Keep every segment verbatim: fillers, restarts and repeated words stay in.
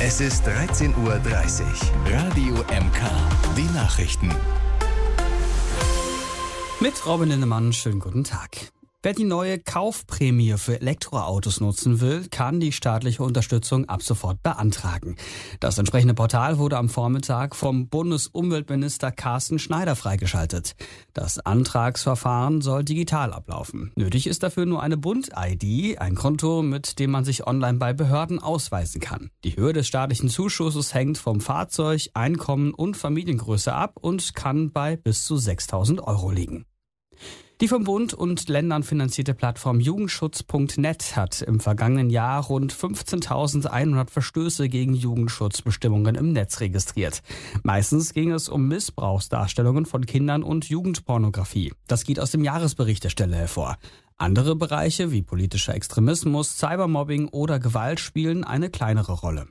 Es ist dreizehn Uhr dreißig. Radio M K. Die Nachrichten. Mit Robin Lindemann, schönen guten Tag. Wer die neue Kaufprämie für Elektroautos nutzen will, kann die staatliche Unterstützung ab sofort beantragen. Das entsprechende Portal wurde am Vormittag vom Bundesumweltminister Carsten Schneider freigeschaltet. Das Antragsverfahren soll digital ablaufen. Nötig ist dafür nur eine Bund-I D, ein Konto, mit dem man sich online bei Behörden ausweisen kann. Die Höhe des staatlichen Zuschusses hängt vom Fahrzeug, Einkommen und Familiengröße ab und kann bei bis zu sechstausend Euro liegen. Die vom Bund und Ländern finanzierte Plattform Jugendschutz Punkt net hat im vergangenen Jahr rund fünfzehntausendeinhundert Verstöße gegen Jugendschutzbestimmungen im Netz registriert. Meistens ging es um Missbrauchsdarstellungen von Kindern und Jugendpornografie. Das geht aus dem Jahresbericht der Stelle hervor. Andere Bereiche wie politischer Extremismus, Cybermobbing oder Gewalt spielen eine kleinere Rolle.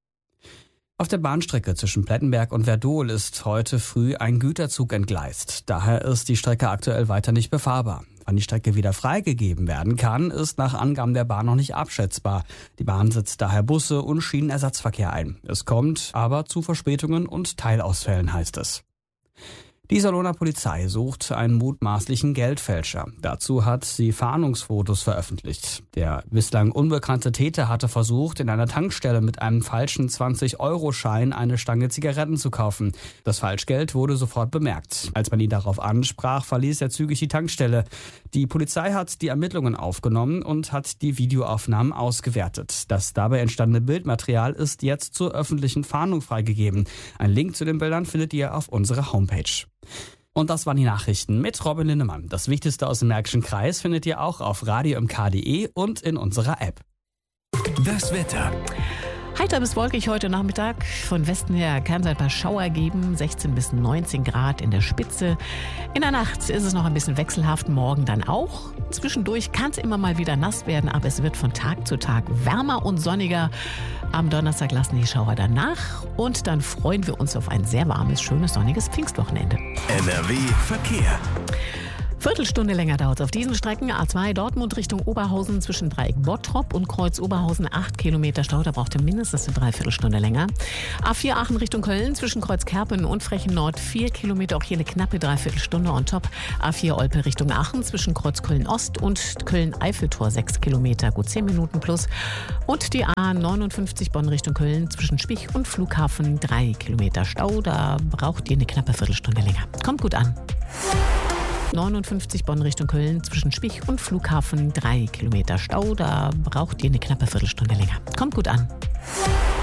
Auf der Bahnstrecke zwischen Plettenberg und Werdohl ist heute früh ein Güterzug entgleist. Daher ist die Strecke aktuell weiter nicht befahrbar. Wann die Strecke wieder freigegeben werden kann, ist nach Angaben der Bahn noch nicht abschätzbar. Die Bahn setzt daher Busse und Schienenersatzverkehr ein. Es kommt aber zu Verspätungen und Teilausfällen, heißt es. Die Iserlohner Polizei sucht einen mutmaßlichen Geldfälscher. Dazu hat sie Fahndungsfotos veröffentlicht. Der bislang unbekannte Täter hatte versucht, in einer Tankstelle mit einem falschen zwanzig-Euro-Schein eine Stange Zigaretten zu kaufen. Das Falschgeld wurde sofort bemerkt. Als man ihn darauf ansprach, verließ er zügig die Tankstelle. Die Polizei hat die Ermittlungen aufgenommen und hat die Videoaufnahmen ausgewertet. Das dabei entstandene Bildmaterial ist jetzt zur öffentlichen Fahndung freigegeben. Ein Link zu den Bildern findet ihr auf unserer Homepage. Und das waren die Nachrichten mit Robin Lindemann. Das Wichtigste aus dem Märkischen Kreis findet ihr auch auf radio m k punkt d e und in unserer App. Das Wetter. Heiter bis wolkig heute Nachmittag. Von Westen her kann es ein paar Schauer geben. sechzehn bis neunzehn Grad in der Spitze. In der Nacht ist es noch ein bisschen wechselhaft, morgen dann auch. Zwischendurch kann es immer mal wieder nass werden, aber es wird von Tag zu Tag wärmer und sonniger. Am Donnerstag lassen die Schauer dann nach und dann freuen wir uns auf ein sehr warmes, schönes, sonniges Pfingstwochenende. N R W Verkehr. Viertelstunde länger dauert es auf diesen Strecken. A zwei Dortmund Richtung Oberhausen zwischen Dreieck Bottrop und Kreuz Oberhausen acht Kilometer Stau. Da braucht ihr mindestens eine Dreiviertelstunde länger. A vier Aachen Richtung Köln zwischen Kreuz Kerpen und Frechen Nord vier Kilometer. Auch hier eine knappe Dreiviertelstunde on top. A vier Olpe Richtung Aachen zwischen Kreuz Köln Ost und Köln Eiffeltor sechs Kilometer. Gut zehn Minuten plus. Und die A neunundfünfzig Bonn Richtung Köln zwischen Spich und Flughafen drei Kilometer Stau. Da braucht ihr eine knappe Viertelstunde länger. Kommt gut an. neunundfünfzig Bonn Richtung Köln zwischen Spich und Flughafen drei Kilometer Stau. Da braucht ihr eine knappe Viertelstunde länger. Kommt gut an.